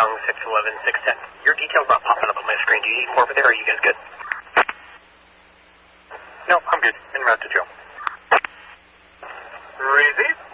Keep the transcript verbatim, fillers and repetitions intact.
Young, six eleven, six ten. Your detail's not popping up on my screen. Do you need more over there, or are you guys good? No, I'm good. En route to Joe. Receive.